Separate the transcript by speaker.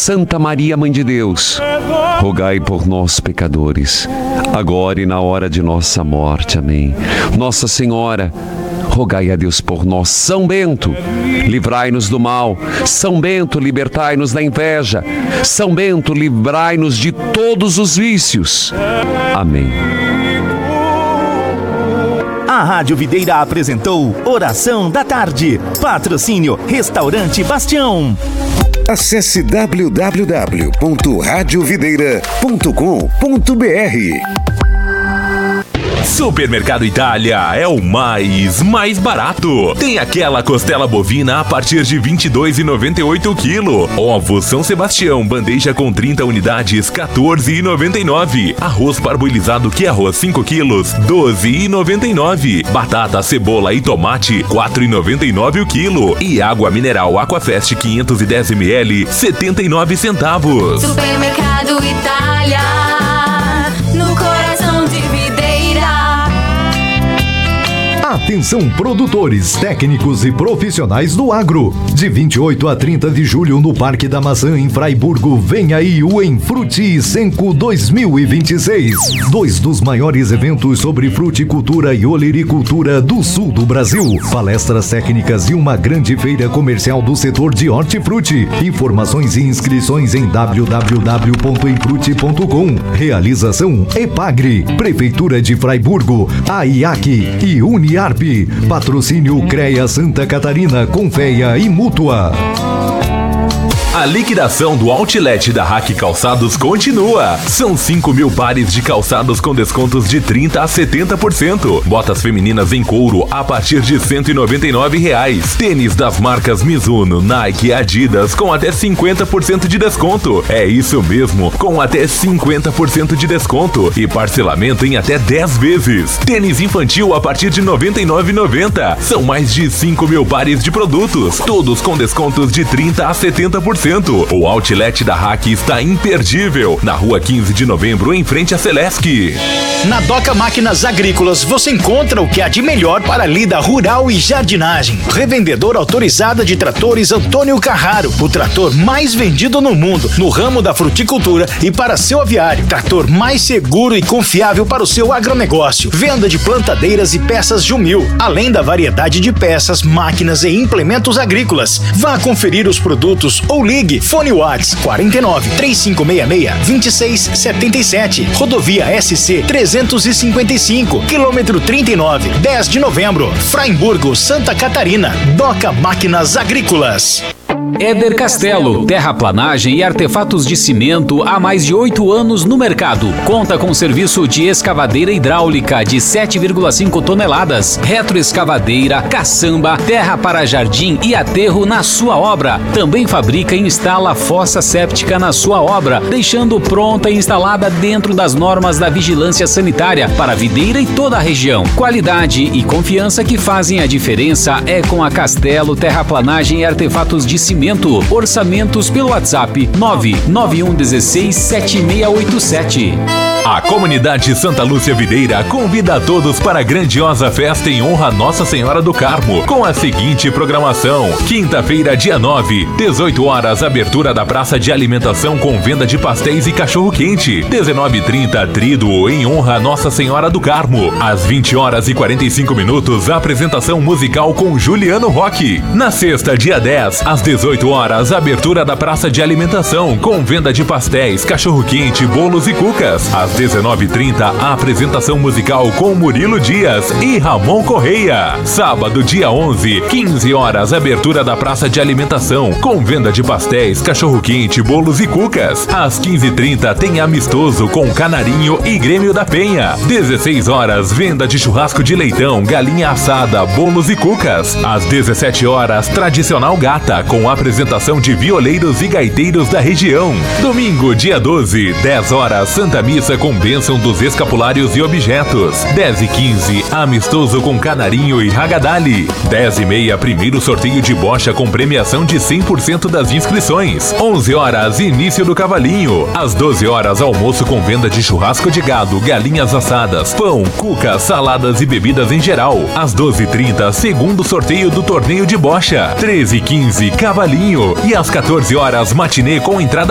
Speaker 1: Santa Maria, Mãe de Deus, rogai por nós, pecadores, agora e na hora de nossa morte. Amém. Nossa Senhora, rogai a Deus por nós. São Bento, livrai-nos do mal. São Bento, libertai-nos da inveja. São Bento, livrai-nos de todos os vícios. Amém.
Speaker 2: A Rádio Videira apresentou Oração da Tarde. Patrocínio Restaurante Bastião.
Speaker 3: Acesse www.radiovideira.com.br.
Speaker 4: Supermercado Itália é o mais barato. Tem aquela costela bovina a partir de R$ 22,98 o quilo. Ovo São Sebastião, bandeja com 30 unidades, R$ 14,99. Arroz parboilizado que arroz 5 quilos, R$ 12,99. Batata, cebola e tomate, R$ 4,99 o quilo. E água mineral Aquafest 510 ml, 79 centavos.
Speaker 5: Supermercado Itália, no coração de Videira.
Speaker 6: Atenção, produtores, técnicos e profissionais do agro. De 28 a 30 de julho no Parque da Maçã, em Fraiburgo, vem aí o Enfrute Senco 2026. 2 dos maiores eventos sobre fruticultura e olericultura do sul do Brasil. Palestras técnicas e uma grande feira comercial do setor de hortifruti. Informações e inscrições em www.enfrute.com. Realização Epagre, Prefeitura de Fraiburgo, AIAC e Uniarp. Patrocínio CREA Santa Catarina, Confeia e Mútua.
Speaker 4: A liquidação do Outlet da Hack Calçados continua. São 5.000 pares de calçados com descontos de 30% a 70%. Botas femininas em couro a partir de R$ 199. Tênis das marcas Mizuno, Nike e Adidas com até 50% de desconto. É isso mesmo, com até 50% de desconto e parcelamento em até 10 vezes. Tênis infantil a partir de R$ 99,90. São mais de 5.000 pares de produtos, todos com descontos de 30% a 70%. O Outlet da Hack está imperdível, na rua 15 de novembro, em frente à Celesc.
Speaker 7: Na Doca Máquinas Agrícolas você encontra o que há de melhor para a lida rural e jardinagem. Revendedora autorizada de tratores Antônio Carraro, o trator mais vendido no mundo, no ramo da fruticultura e para seu aviário. Trator mais seguro e confiável para o seu agronegócio. Venda de plantadeiras e peças Jumil, além da variedade de peças, máquinas e implementos agrícolas. Vá conferir os produtos ou ligue. Fone Whats 49 3566 2677. Rodovia SC 355, quilômetro 39, 10 de novembro. Fraiburgo, Santa Catarina. Doca Máquinas Agrícolas.
Speaker 8: Éder Castelo, terraplanagem e artefatos de cimento há mais de 8 anos no mercado. Conta com serviço de escavadeira hidráulica de 7,5 toneladas, retroescavadeira, caçamba, terra para jardim e aterro na sua obra. Também fabrica e instala fossa séptica na sua obra, deixando pronta e instalada dentro das normas da vigilância sanitária para a Videira e toda a região. Qualidade e confiança que fazem a diferença é com a Castelo Terraplanagem e Artefatos de Cimento. Orçamentos pelo WhatsApp 991167687.
Speaker 4: A comunidade Santa Lúcia Videira convida a todos para a grandiosa festa em honra a Nossa Senhora do Carmo, com a seguinte programação: quinta-feira, dia 9, 18 horas, abertura da praça de alimentação com venda de pastéis e cachorro-quente. 19h30, tríduo em honra a Nossa Senhora do Carmo. Às 20 horas e 45 minutos, apresentação musical com Juliano Roque. Na sexta, dia 10, às 18 horas, abertura da praça de alimentação com venda de pastéis, cachorro-quente, bolos e cucas. Às 19h30, a apresentação musical com Murilo Dias e Ramon Correia. Sábado, dia 11, 15 horas, abertura da praça de alimentação com venda de pastéis, cachorro-quente, bolos e cucas. Às 15h30, tem amistoso com Canarinho e Grêmio da Penha. 16 horas, venda de churrasco de leitão, galinha assada, bolos e cucas. Às 17 horas, tradicional gata com apresentação de violeiros e gaiteiros da região. Domingo, dia 12, 10 horas, Santa Missa com bênção dos escapulários e objetos. 10h15, amistoso com Canarinho e Ragadali. 10h30, primeiro sorteio de bocha com premiação de 100% das inscrições. 11 horas, início do cavalinho. Às 12 horas, almoço com venda de churrasco de gado, galinhas assadas, pão, cucas, saladas e bebidas em geral. Às 12h30, segundo sorteio do torneio de bocha. 13h15, cavalinho. E às 14 horas, matinê com entrada